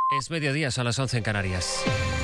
Es mediodía, son las 11 en Canarias.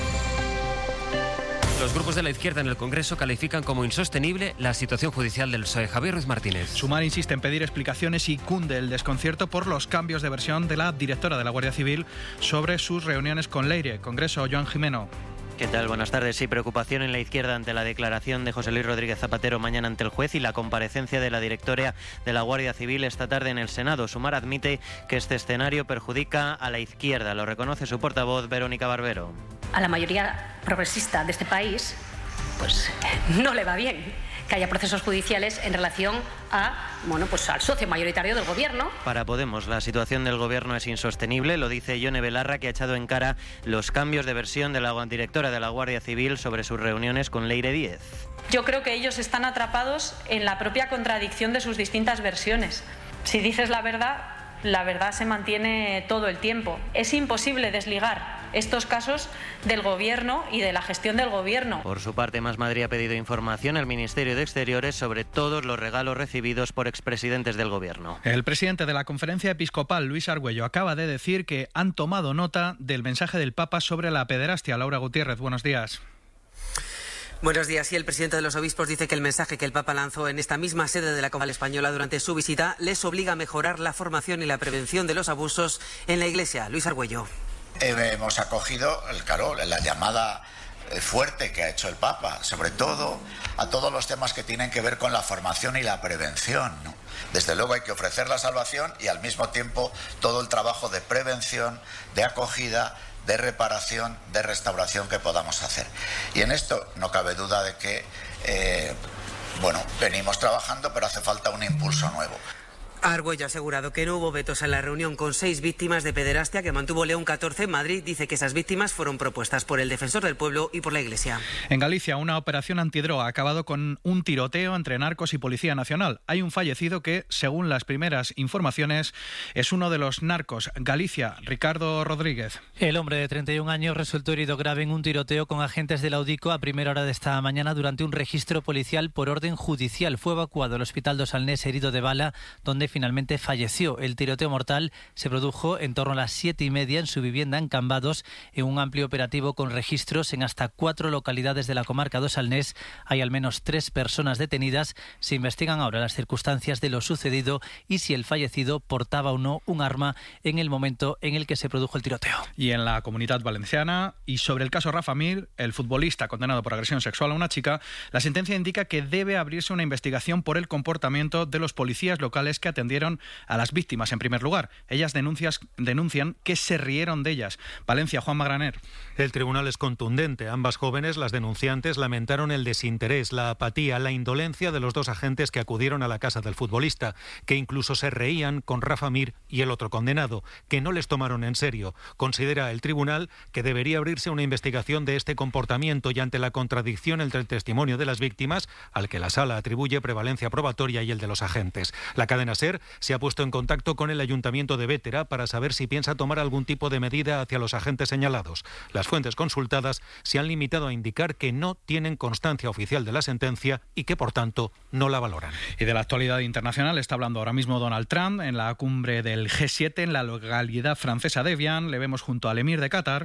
Los grupos de la izquierda en el Congreso califican como insostenible la situación judicial del PSOE. Javier Ruiz Martínez. Sumar insiste en pedir explicaciones y cunde el desconcierto por los cambios de versión de la directora de la Guardia Civil sobre sus reuniones con Leire. Congreso, Joan Jimeno. ¿Qué tal? Buenas tardes. Sí, preocupación en la izquierda ante la declaración de José Luis Rodríguez Zapatero mañana ante el juez y la comparecencia de la directora de la Guardia Civil esta tarde en el Senado. Sumar admite que este escenario perjudica a la izquierda. Lo reconoce su portavoz, Verónica Barbero. A la mayoría progresista de este país, pues no le va bien que haya procesos judiciales en relación a, al socio mayoritario del Gobierno. Para Podemos, la situación del Gobierno es insostenible, lo dice Ione Belarra, que ha echado en cara los cambios de versión de la directora de la Guardia Civil sobre sus reuniones con Leire Díez. Yo creo que ellos están atrapados en la propia contradicción de sus distintas versiones. Si dices la verdad se mantiene todo el tiempo. Es imposible desligar estos casos del Gobierno y de la gestión del Gobierno. Por su parte, Más Madrid ha pedido información al Ministerio de Exteriores sobre todos los regalos recibidos por expresidentes del Gobierno. El presidente de la Conferencia Episcopal, Luis Argüello, acaba de decir que han tomado nota del mensaje del Papa sobre la pederastia. Laura Gutiérrez, buenos días. Buenos días. Y el presidente de los obispos dice que el mensaje que el Papa lanzó en esta misma sede de la Conferencia Española durante su visita les obliga a mejorar la formación y la prevención de los abusos en la Iglesia. Luis Argüello. Hemos acogido la llamada fuerte que ha hecho el Papa, sobre todo a todos los temas que tienen que ver con la formación y la prevención, ¿no? Desde luego hay que ofrecer la salvación y al mismo tiempo todo el trabajo de prevención, de acogida, de reparación, de restauración que podamos hacer. Y en esto no cabe duda de que venimos trabajando, pero hace falta un impulso nuevo. Argüello ha asegurado que no hubo vetos en la reunión con 6 víctimas de pederastia que mantuvo León 14 en Madrid. Dice que esas víctimas fueron propuestas por el Defensor del Pueblo y por la Iglesia. En Galicia, una operación antidroga ha acabado con un tiroteo entre narcos y Policía Nacional. Hay un fallecido que, según las primeras informaciones, es uno de los narcos. Galicia, Ricardo Rodríguez. El hombre de 31 años resultó herido grave en un tiroteo con agentes de la UDICO a primera hora de esta mañana durante un registro policial por orden judicial. Fue evacuado al Hospital de Salnés herido de bala, donde finalmente falleció. El tiroteo mortal se produjo en torno a las 7:30 en su vivienda en Cambados, en un amplio operativo con registros en hasta 4 localidades de la comarca de Salnés. Hay al menos 3 personas detenidas. Se investigan ahora las circunstancias de lo sucedido y si el fallecido portaba o no un arma en el momento en el que se produjo el tiroteo. Y en la Comunidad Valenciana, y sobre el caso Rafa Mir, el futbolista condenado por agresión sexual a una chica, la sentencia indica que debe abrirse una investigación por el comportamiento de los policías locales que atendieron a las víctimas en primer lugar. Ellas denuncian que se rieron de ellas. Valencia, Juan Magraner. El tribunal es contundente. Ambas jóvenes, las denunciantes, lamentaron el desinterés, la apatía, la indolencia de los 2 agentes que acudieron a la casa del futbolista, que incluso se reían con Rafa Mir y el otro condenado, que no les tomaron en serio. Considera el tribunal que debería abrirse una investigación de este comportamiento y ante la contradicción entre el testimonio de las víctimas, al que la sala atribuye prevalencia probatoria, y el de los agentes. La cadena SER se ha puesto en contacto con el Ayuntamiento de Bétera para saber si piensa tomar algún tipo de medida hacia los agentes señalados. Las fuentes consultadas se han limitado a indicar que no tienen constancia oficial de la sentencia y que, por tanto, no la valoran. Y de la actualidad internacional está hablando ahora mismo Donald Trump en la cumbre del G7 en la localidad francesa de Evian. Le vemos junto al emir de Qatar.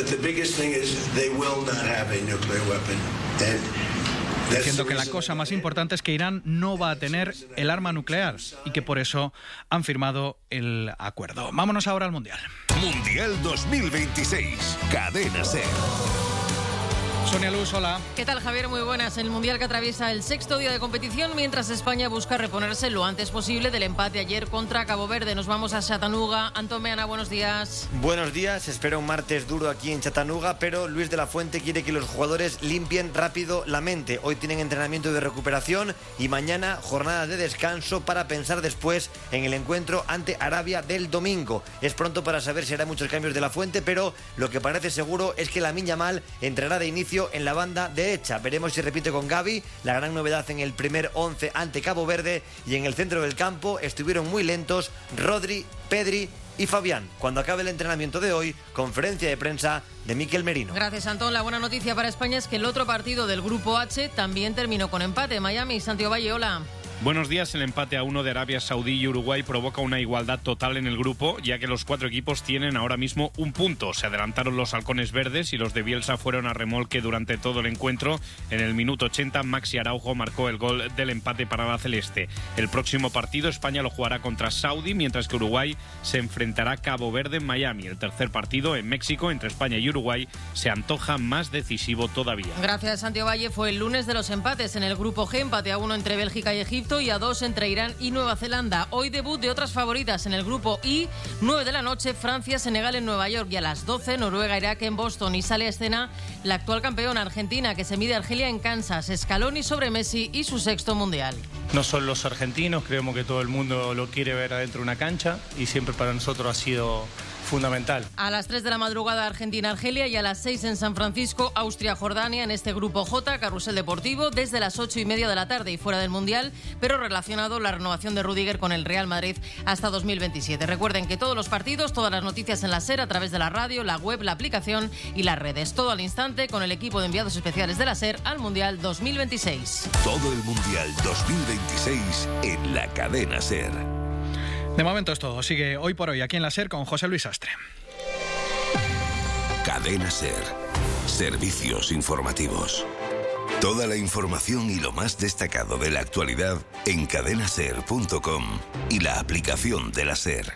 Diciendo que la cosa más importante es que Irán no va a tener el arma nuclear y que por eso han firmado el acuerdo. Vámonos ahora al Mundial. Mundial 2026, Cadena SER. Sonia Luz, hola. ¿Qué tal, Javier? Muy buenas. El Mundial que atraviesa el 6º día de competición, mientras España busca reponerse lo antes posible del empate ayer contra Cabo Verde. Nos vamos a Chattanooga. Antón Meana, buenos días. Buenos días. Se espera un martes duro aquí en Chattanooga, pero Luis de la Fuente quiere que los jugadores limpien rápido la mente. Hoy tienen entrenamiento de recuperación y mañana jornada de descanso para pensar después en el encuentro ante Arabia del domingo. Es pronto para saber si hará muchos cambios de la Fuente, pero lo que parece seguro es que Lamine Yamal entrará de inicio en la banda derecha. Veremos si repite con Gavi, la gran novedad en el primer 11 ante Cabo Verde, y en el centro del campo estuvieron muy lentos Rodri, Pedri y Fabián. Cuando acabe el entrenamiento de hoy, conferencia de prensa de Mikel Merino. Gracias, Antón. La buena noticia para España es que el otro partido del Grupo H también terminó con empate. Miami, Santiago Valle, hola. Buenos días. El empate a 1 de Arabia Saudí y Uruguay provoca una igualdad total en el grupo, ya que los 4 equipos tienen ahora mismo un punto. Se adelantaron los halcones verdes y los de Bielsa fueron a remolque durante todo el encuentro. En el minuto 80, Maxi Araujo marcó el gol del empate para la celeste. El próximo partido España lo jugará contra Saudi, mientras que Uruguay se enfrentará a Cabo Verde en Miami. El tercer partido en México entre España y Uruguay se antoja más decisivo todavía. Gracias, Santiago Valle. Fue el lunes de los empates en el grupo G, empate a 1 entre Bélgica y Egipto y a 2 entre Irán y Nueva Zelanda. Hoy debut de otras favoritas en el grupo I, 9 de la noche, Francia, Senegal en Nueva York, y a las 12, Noruega, Irak en Boston. Y sale a escena la actual campeona Argentina, que se mide a Argelia en Kansas. Scaloni sobre Messi y su 6º mundial. No son los argentinos, creemos que todo el mundo lo quiere ver adentro de una cancha y siempre para nosotros ha sido fundamental. A las 3 de la madrugada Argentina-Argelia y a las 6 en San Francisco, Austria-Jordania en este grupo J, carrusel deportivo desde las 8:30 de la tarde y fuera del Mundial, pero relacionado la renovación de Rüdiger con el Real Madrid hasta 2027. Recuerden que todos los partidos, todas las noticias en la SER a través de la radio, la web, la aplicación y las redes. Todo al instante con el equipo de enviados especiales de la SER al Mundial 2026. Todo el Mundial 2026 en la cadena SER. De momento es todo. Sigue Hoy por Hoy aquí en la SER con José Luis Sastre. Cadena SER. Servicios informativos. Toda la información y lo más destacado de la actualidad en cadenaser.com y la aplicación de la SER.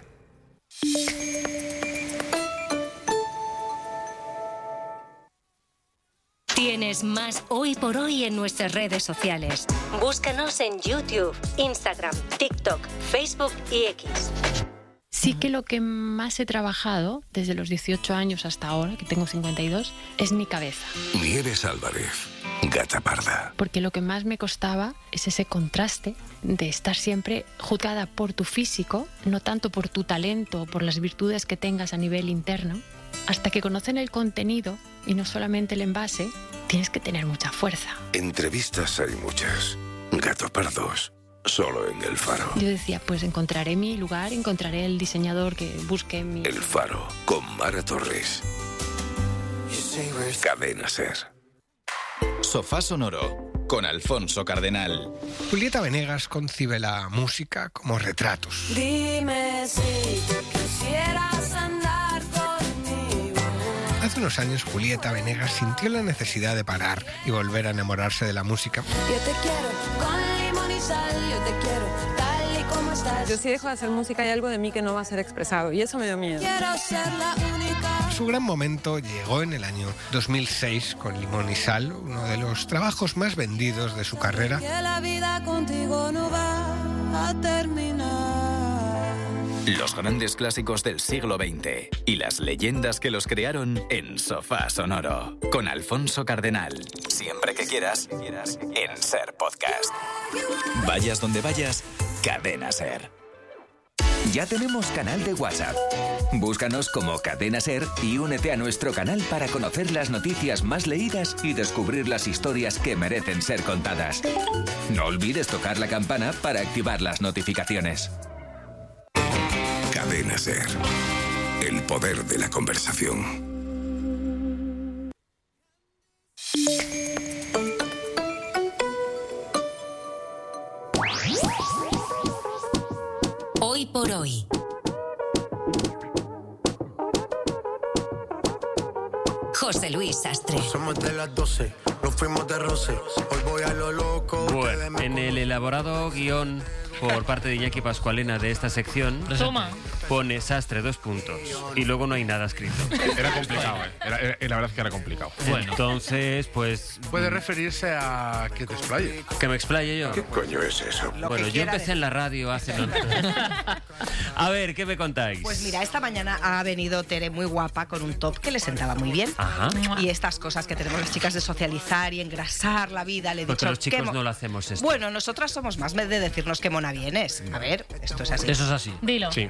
Tienes más Hoy por Hoy en nuestras redes sociales. Búscanos en YouTube, Instagram, TikTok, Facebook y X. Sí que lo que más he trabajado desde los 18 años hasta ahora, que tengo 52, es mi cabeza. Nieves Álvarez, Gata Parda. Porque lo que más me costaba es ese contraste de estar siempre juzgada por tu físico, no tanto por tu talento o por las virtudes que tengas a nivel interno. Hasta que conocen el contenido y no solamente el envase, tienes que tener mucha fuerza. Entrevistas hay muchas. Gato Pardos, solo en El Faro. Yo decía, pues encontraré mi lugar, encontraré el diseñador que busque mi... El Faro, con Mara Torres. Cadena SER. Sofá Sonoro, con Alfonso Cardenal. Julieta Venegas concibe la música como retratos. Dime si quisieras andar conmigo. Hace unos años Julieta Venegas sintió la necesidad de parar y volver a enamorarse de la música. Yo te quiero con limón y sal, yo te quiero tal y como estás. Yo si dejo de hacer música hay algo de mí que no va a ser expresado y eso me dio miedo. Quiero ser la única. Su gran momento llegó en el año 2006 con Limón y Sal, uno de los trabajos más vendidos de su carrera. Que la vida contigo no va a terminar. Los grandes clásicos del siglo XX y las leyendas que los crearon en Sofá Sonoro, con Alfonso Cardenal. Siempre que quieras, en SER Podcast. Vayas donde vayas, Cadena SER. Ya tenemos canal de WhatsApp. Búscanos como Cadena SER y únete a nuestro canal para conocer las noticias más leídas y descubrir las historias que merecen ser contadas. No olvides tocar la campana para activar las notificaciones. Cadena SER. El poder de la conversación. Hoy por Hoy. José Luis Sastre. Somos de las 12, nos fuimos de roce. Hoy voy a lo loco. Bueno, en el elaborado guión por parte de Iñaki Pascualena de esta sección, Toma. pone Sastre 2 puntos y luego no hay nada escrito. Era complicado, la verdad es que era complicado. Bueno. Entonces, pues... Puede referirse a que te explaye. ¿Que me explaye yo? ¿Qué coño es eso? Bueno, yo empecé en la radio hace... A ver, ¿qué me contáis? Pues mira, esta mañana ha venido Tere muy guapa con un top que le sentaba muy bien. Ajá. Y estas cosas que tenemos las chicas de socializar y engrasar la vida, le he Porque dicho... los chicos no lo hacemos esto. Bueno, nosotras somos más de decirnos qué mona vienes. A ver, esto es así. Eso es así. Dilo. Sí. Sí.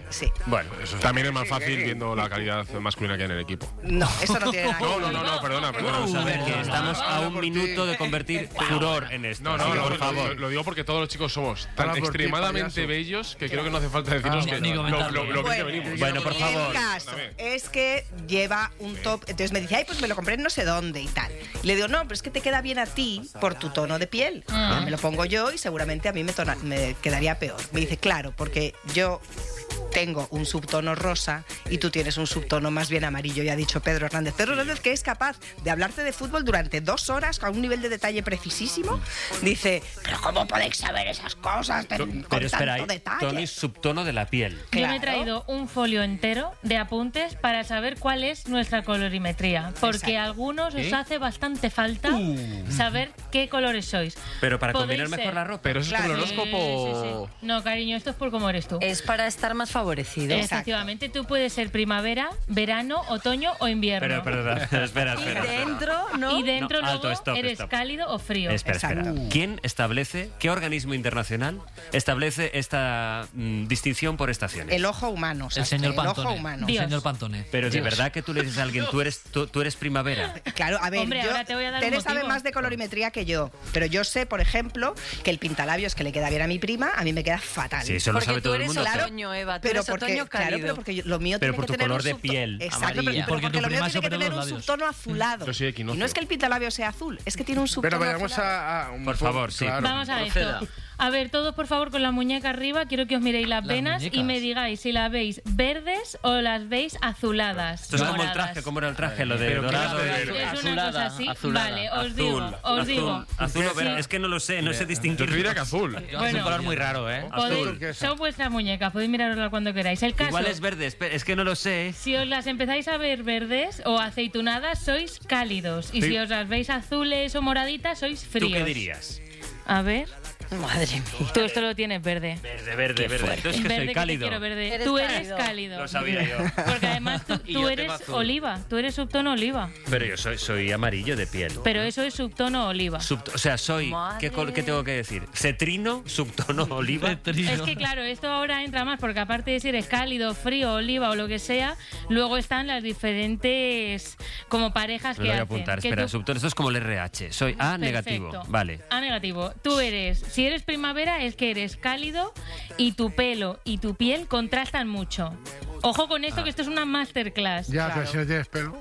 Bueno, eso también es más fácil viendo la calidad masculina que hay en el equipo. No, eso no tiene nada que ver. No, perdona. Vamos a ver, que estamos a un minuto de convertir furor en esto. No, por favor. Lo digo porque todos los chicos somos tan extremadamente bellos que creo que no hace falta decirnos que lo que venimos. Bueno, por favor. El caso es que lleva un top, entonces me dice, ay, pues me lo compré en no sé dónde y tal. Y le digo, no, pero es que te queda bien a ti por tu tono de piel. Me lo pongo yo y seguramente a mí me quedaría peor. Me dice, claro, porque yo tengo un subtono rosa y tú tienes un subtono más bien amarillo, ya ha dicho Pedro Hernández. Pedro Hernández, que es capaz de hablarte de fútbol durante 2 horas a un nivel de detalle precisísimo, dice, pero ¿cómo podéis saber esas cosas con espera, tanto detalle? Tono y subtono de la piel. Yo me he traído un folio entero de apuntes para saber cuál es nuestra colorimetría, porque a algunos os hace bastante falta saber qué colores sois. Pero para combinar ser mejor la ropa. Pero eso es como el horóscopo. Sí. No, cariño, esto es por cómo eres tú. Es para estar más favorecido. Efectivamente, tú puedes ser primavera, verano, otoño o invierno. Pero espera. Y dentro, ¿no? Y dentro No, alto, luego eres stop. cálido o frío. Espera. ¿Quién establece, qué organismo internacional establece esta distinción por estaciones? El ojo humano. El señor Pantone. ojo humano. El señor Pantone. Pero de verdad que tú le dices a alguien, tú eres primavera. Claro, a ver, Hombre, ahora te voy a dar un Tere sabe motivo. más de colorimetría que yo, pero yo sé, por ejemplo, que el pintalabios que le queda bien a mi prima, a mí me queda fatal. Sí, eso lo sabe todo el mundo. Porque tú eres otoño, Eva, tú eres otoño cálido. Pero porque lo mío Pero tiene por que tu tener color un de subtono. piel. Exacto, Amarilla. porque tu lo mío prima tiene que supera tener los un labios. subtono azulado. Yo soy Y equinoccio. no es que el pintalabios sea azul, es que tiene un subtono Pero vayamos azulado. a un Por favor, sí. claro. Vamos a esto. A ver, todos por favor con la muñeca arriba, quiero que os miréis las venas muñecas. y me digáis si las veis verdes o las veis azuladas. Esto es como el moradas. traje, ¿cómo era el traje? Lo de Pero dorado. Es una cosa así. Vale, os digo. Azul o verde. Es que no lo sé, no sé distinguir. Yo te diría que azul. Es un color muy raro, ¿eh? Son vuestras muñecas, podéis miraroslas cuando queráis. El caso, Igual es verde, es que no lo sé. si os las empezáis a ver verdes o aceitunadas, sois cálidos. Y Sí. si os las veis azules o moraditas, sois fríos. ¿Tú qué dirías? A ver. Madre mía. Tú esto lo tienes verde. Verde. Entonces que Verde soy que cálido. te quiero verde. Eres Tú eres cálido. cálido. Lo sabía yo. Porque además Y tú yo eres tengo azul. oliva. Tú eres subtono oliva. Pero yo soy amarillo de piel. Pero eso es subtono oliva. O sea, soy... ¿Qué tengo que decir? ¿Cetrino? ¿Subtono oliva? Es que claro, esto ahora entra más porque aparte de si eres cálido, frío, oliva o lo que sea, luego están las diferentes como parejas Me que lo voy a hacen. apuntar. que Espera, tú- subtono. Esto es como el RH. Soy A Perfecto. negativo. Vale. A negativo. Tú eres, si eres primavera, es que eres cálido y tu pelo y tu piel contrastan mucho. Ojo con esto, que esto es una masterclass. Ya, pero si no tienes pelo.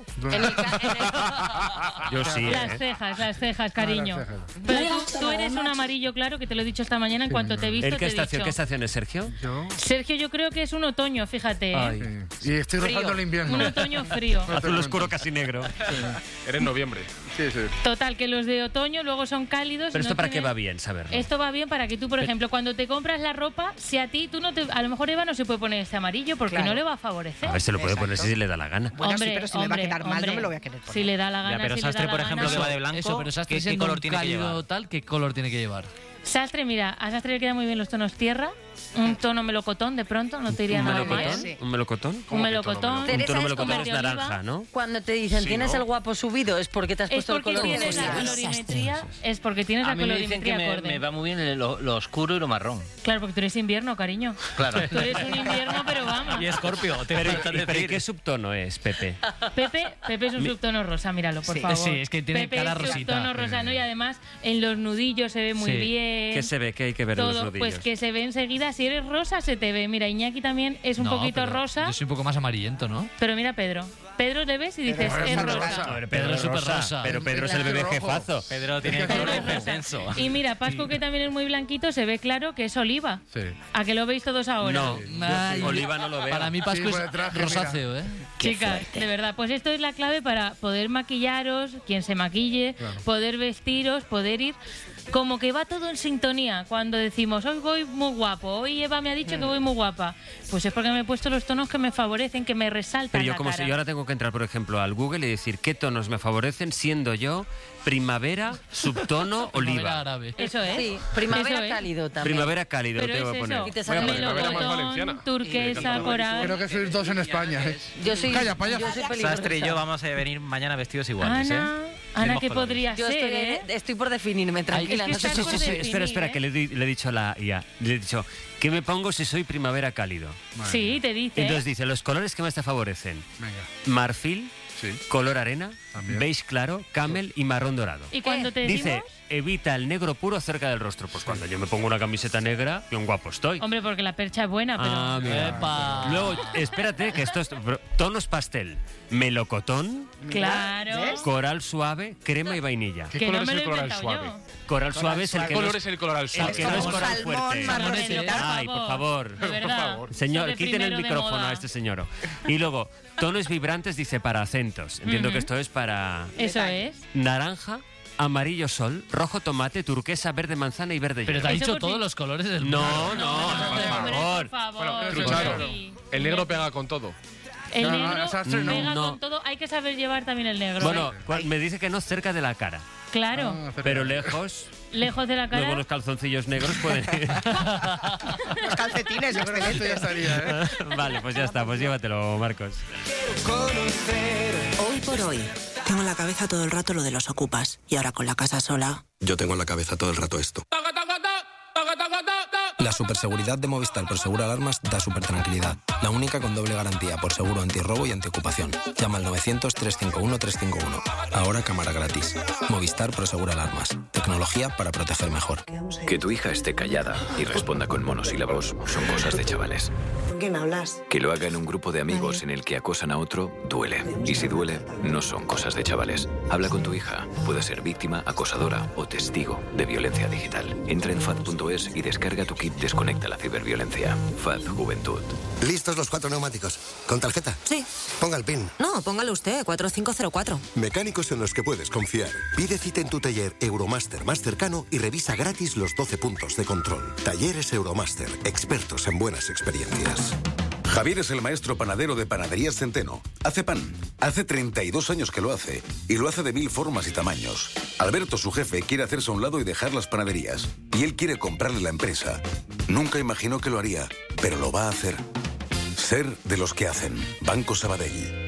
Yo sí, Las cejas, cariño. las cejas. Pero tú eres un amarillo claro, que te lo he dicho esta mañana en cuanto te he visto. ¿En qué te he estación, dicho. qué estación es, Sergio? Sergio, yo creo que es un otoño, fíjate. ¿eh? Y estoy rozando el invierno. Un otoño frío. Azul oscuro casi negro. Eres noviembre. Sí. Total, que los de otoño luego son cálidos. Pero y esto no para qué tienen- va bien saberlo. Esto va bien para que tú, por ejemplo, cuando te compras la ropa, si a ti tú no te... A lo mejor Eva no se puede poner este amarillo porque Claro. no le va a favorecer. A ver, se lo puede poner si le da la gana. Bueno, sí, pero si me va a quedar mal, hombre, no me lo voy a querer poner. Si le da la gana, pero si le Sastre, da por la ejemplo, gana. que va de blanco, Eso, pero Sastre ¿qué siendo color un tiene que cálido llevar? tal, ¿qué color tiene que llevar? Sastre, mira, a Sastre le quedan muy bien los tonos tierra, un tono melocotón de pronto, no te iría ¿Un nada melocotón? mal. ¿Un melocotón? Un melocotón. Un tono melocotón como es de naranja, oliva. ¿no? Cuando te dicen Sí, tienes ¿no? el guapo subido, es porque te has Es puesto el porque color tienes la colorimetría, es porque tienes A la mí me dicen que colorimetría acorde. me va muy bien lo oscuro y lo marrón. Claro, porque tú eres invierno, cariño. Claro. Tú eres un invierno, pero vamos. Y Escorpio, pero ¿y qué subtono es, Pepe? Pepe es un subtono rosa, míralo, por Sí. favor. Sí, es que tiene Pepe cara es rosita. subtono rosa, ¿no? Y además en los nudillos se ve muy Sí. bien. ¿Qué se ve? ¿Qué hay que ver en los Todo, nudillos? pues que se ve enseguida. Si eres rosa, se te ve. Mira, Iñaki también es un No, poquito pero rosa. Yo soy un poco más amarillento, ¿no? Pero mira Pedro. Pedro le ves y dices, es rosa. A ver, Pedro es súper rosa. Pero Pedro es el bebé jefazo. Pedro tiene el color intenso. Y mira, Pascu, que también es muy blanquito, se ve claro que es oliva. Sí. ¿A que lo veis todos ahora? No, Ay, oliva no lo veo. Para mí Pascu es rosáceo, ¿eh? Chicas, de verdad, pues esto es la clave para poder maquillaros, quien se maquille, poder vestiros, poder ir como que va todo en sintonía. Cuando decimos, hoy voy muy guapo, hoy Eva me ha dicho que voy muy guapa, pues es porque me he puesto los tonos que me favorecen, que me resaltan Pero yo la como cara. si yo ahora tengo que entrar, por ejemplo, al Google y decir qué tonos me favorecen, siendo yo primavera, subtono, oliva. Eso es. Sí, primavera Eso es. cálido también. Primavera cálido, Pero te voy a es poner. eso. Y te Voy a sale poner. Primavera más Melocotón, valenciana. turquesa, coral. Creo que sois dos en España, ¿eh? Yo soy, Calla, payaso. yo soy peligrosa. Sastre y yo vamos a venir mañana vestidos iguales, Ana, ¿eh? Ana, ¿qué podría Yo ser, estoy por definirme, tranquila. es que estás por definir, Espera, que le he dicho a la IA. Le he dicho, ¿qué me pongo si soy primavera cálido? Sí, te dice. Entonces dice, los colores que más te favorecen. Marfil, color arena, beige claro, camel y marrón dorado. ¿Y cuando te dice, decimos? evita el negro puro cerca del rostro. Pues cuando yo me pongo una camiseta negra, bien guapo estoy. Hombre, porque la percha es buena, pero... Mira. Luego, espérate, que esto es... Tonos pastel, melocotón, Claro. coral suave, crema y vainilla. ¿Qué color es el coral suave? Coral suave es el que color es el coral suave? El que no es coral fuerte. Ay, por favor. Señor, quiten el micrófono a este señor. Y luego, tonos vibrantes dice para acentos. Entiendo que esto es para... Eso es. Naranja, amarillo sol, rojo tomate, turquesa, verde manzana y verde Pero hielo. te ha dicho todos los colores del mundo. No, por favor. Claro, el negro pega con todo. El negro pega no. con todo. Hay que saber llevar también el negro. Bueno, me dice que no cerca de la cara. Claro. Pero lejos... Lejos de la cara. Luego los calzoncillos negros pueden ir. Los calcetines, yo creo que esto ya estaría, Vale, pues ya está, pues llévatelo, Marcos. Hoy por hoy. Tengo en la cabeza todo el rato lo de los ocupas. Y ahora con la casa sola... Yo tengo en la cabeza todo el rato esto. La superseguridad de Movistar por Seguro Alarmas da súper tranquilidad. La única con doble garantía por seguro antirrobo y antiocupación. Llama al 900-351-351. Ahora cámara gratis. Movistar por Seguro Alarmas. Tecnología para proteger mejor. Que tu hija esté callada y responda con monosílabos son cosas de chavales. ¿Con quién hablas? Que lo haga en un grupo de amigos en el que acosan a otro, duele. Y si duele, no son cosas de chavales. Habla con tu hija. Puede ser víctima, acosadora o testigo de violencia digital. Entra en FAD.es y descarga tu kit Desconecta la ciberviolencia. FAD Juventud. ¿Listos los 4 neumáticos? ¿Con tarjeta? Sí. Ponga el PIN. No, póngalo usted, 4504. Mecánicos en los que puedes confiar. Pide cita en tu taller Euromaster más cercano y revisa gratis los 12 puntos de control. Talleres Euromaster. Expertos en buenas experiencias. Javier es el maestro panadero de Panaderías Centeno. Hace pan. Hace 32 años que lo hace. Y lo hace de 1000 formas y tamaños. Alberto, su jefe, quiere hacerse a un lado y dejar las panaderías. Y él quiere comprarle la empresa. Nunca imaginó que lo haría, pero lo va a hacer. Ser de los que hacen. Banco Sabadell.